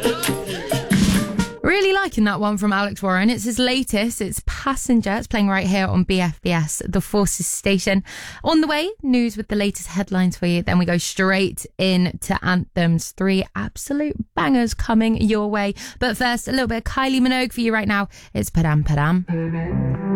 Really liking that one from Alex Warren. It's his latest. It's Passenger. It's playing right here on BFBS, the Forces station. On the way, news with the latest headlines for you. Then we go straight into anthems. 3 absolute bangers coming your way. But first, a little bit of Kylie Minogue for you right now. It's Padam Padam.